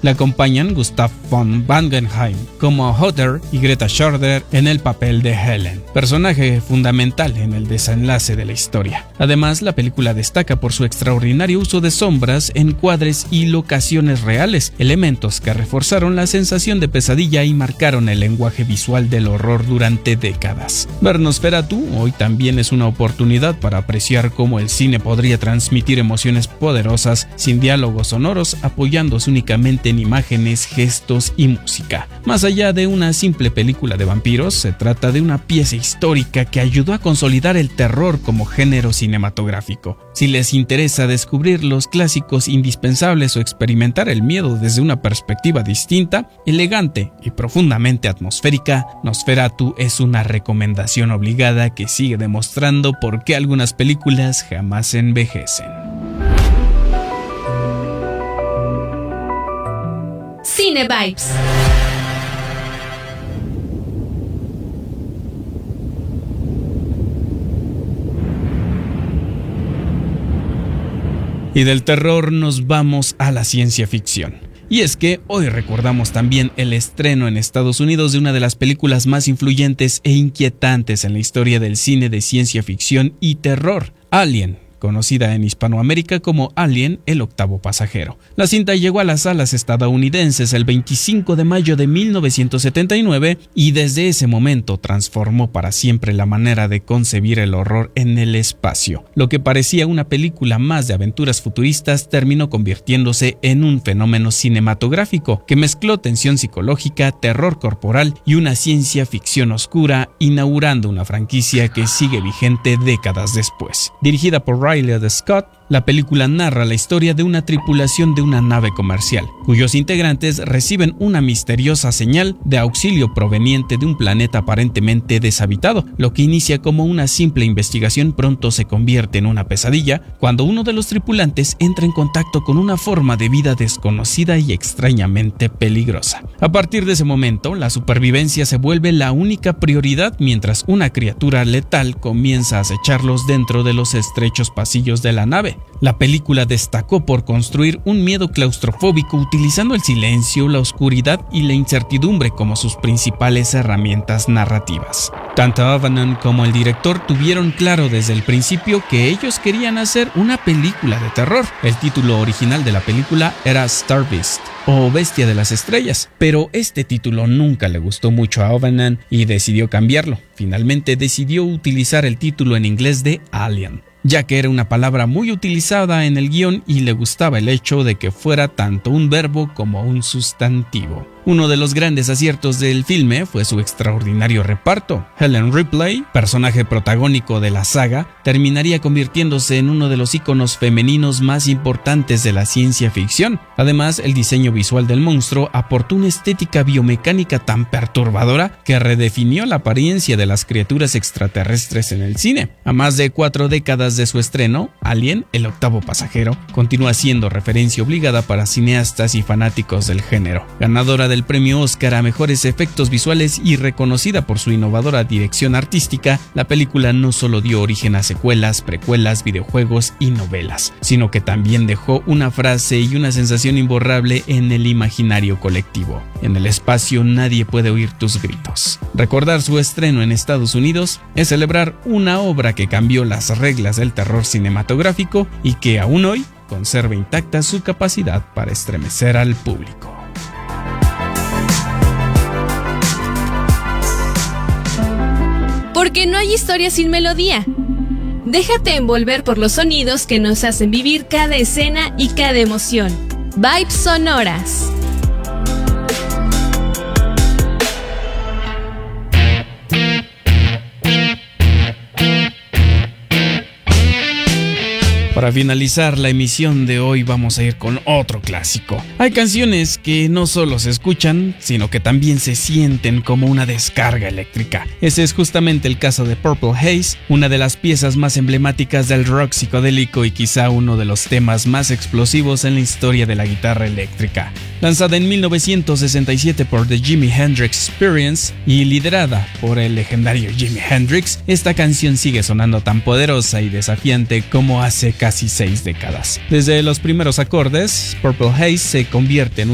Le acompañan Gustav von Wangenheim como Hodder y Greta Schroeder en el papel de Helen, personaje fundamental en el desenlace de la historia. Además, la película destaca por su extraordinario uso de sombras, encuadres y locaciones reales, elementos que reforzaron la sensación de pesadilla y marcaron el lenguaje visual del horror durante décadas. Ver Nosferatu hoy también es una oportunidad para apreciar cómo el cine podría transmitir emociones poderosas sin diálogos sonoros, apoyándose únicamente en imágenes, gestos y música. Más allá de una simple película de vampiros, se trata de una pieza histórica que ayudó a consolidar el terror como género cinematográfico. Si les interesa descubrir los clásicos indispensables o experimentar el miedo desde una perspectiva distinta, elegante y profundamente atmosférica, Nosferatu es una recomendación obligada que sigue demostrando por qué algunas películas jamás envejecen. Cine Vibes. Y del terror nos vamos a la ciencia ficción. Y es que hoy recordamos también el estreno en Estados Unidos de una de las películas más influyentes e inquietantes en la historia del cine de ciencia ficción y terror, Alien, conocida en Hispanoamérica como Alien, el octavo pasajero. La cinta llegó a las salas estadounidenses el 25 de mayo de 1979 y desde ese momento transformó para siempre la manera de concebir el horror en el espacio. Lo que parecía una película más de aventuras futuristas terminó convirtiéndose en un fenómeno cinematográfico que mezcló tensión psicológica, terror corporal y una ciencia ficción oscura, inaugurando una franquicia que sigue vigente décadas después. Dirigida por Ridley Scott, la película narra la historia de una tripulación de una nave comercial, cuyos integrantes reciben una misteriosa señal de auxilio proveniente de un planeta aparentemente deshabitado. Lo que inicia como una simple investigación pronto se convierte en una pesadilla cuando uno de los tripulantes entra en contacto con una forma de vida desconocida y extrañamente peligrosa. A partir de ese momento, la supervivencia se vuelve la única prioridad mientras una criatura letal comienza a acecharlos dentro de los estrechos pasillos de la nave. La película destacó por construir un miedo claustrofóbico utilizando el silencio, la oscuridad y la incertidumbre como sus principales herramientas narrativas. Tanto O'Bannon como el director tuvieron claro desde el principio que ellos querían hacer una película de terror. El título original de la película era Star Beast o Bestia de las Estrellas, pero este título nunca le gustó mucho a O'Bannon y decidió cambiarlo. Finalmente decidió utilizar el título en inglés de Alien, ya que era una palabra muy utilizada en el guión y le gustaba el hecho de que fuera tanto un verbo como un sustantivo. Uno de los grandes aciertos del filme fue su extraordinario reparto. Helen Ripley, personaje protagónico de la saga, terminaría convirtiéndose en uno de los íconos femeninos más importantes de la ciencia ficción. Además, el diseño visual del monstruo aportó una estética biomecánica tan perturbadora que redefinió la apariencia de las criaturas extraterrestres en el cine. A más de 4 décadas de su estreno, Alien, el octavo pasajero, continúa siendo referencia obligada para cineastas y fanáticos del género. Ganadora del premio Oscar a mejores efectos visuales y reconocida por su innovadora dirección artística, la película no solo dio origen a secuelas, precuelas, videojuegos y novelas, sino que también dejó una frase y una sensación imborrable en el imaginario colectivo: en el espacio nadie puede oír tus gritos. Recordar su estreno en Estados Unidos es celebrar una obra que cambió las reglas del terror cinematográfico y que aún hoy conserva intacta su capacidad para estremecer al público. Porque no hay historia sin melodía. Déjate envolver por los sonidos que nos hacen vivir cada escena y cada emoción. Vibes sonoras. Para finalizar la emisión de hoy vamos a ir con otro clásico. Hay canciones que no solo se escuchan, sino que también se sienten como una descarga eléctrica. Ese es justamente el caso de Purple Haze, una de las piezas más emblemáticas del rock psicodélico y quizá uno de los temas más explosivos en la historia de la guitarra eléctrica. Lanzada en 1967 por The Jimi Hendrix Experience y liderada por el legendario Jimi Hendrix, esta canción sigue sonando tan poderosa y desafiante como hace casi 6 décadas. Desde los primeros acordes, Purple Haze se convierte en